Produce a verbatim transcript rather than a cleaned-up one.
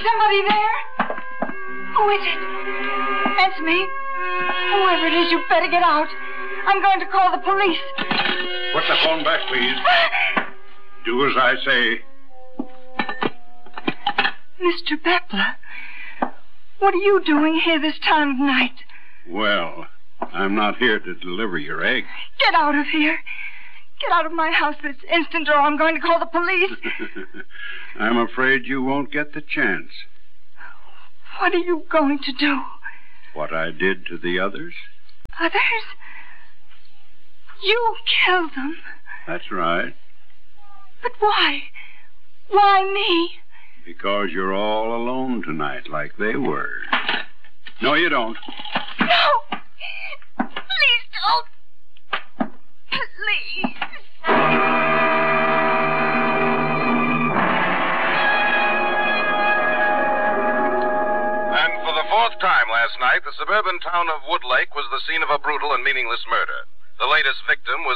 somebody there? Who is it? Answer me. Whoever it is, you better get out. I'm going to call the police. Put the phone back, please. Do as I say. Mister Beppler, what are you doing here this time of night? Well, I'm not here to deliver your egg. Get out of here. Get out of my house this instant, or I'm going to call the police. I'm afraid you won't get the chance. What are you going to do? What I did to the others? Others? You killed them. That's right. But why? Why me? Because you're all alone tonight, like they were. No, you don't. No! Please don't. Please. And for the fourth time last night, the suburban town of Woodlake was the scene of a brutal and meaningless murder. The latest victim was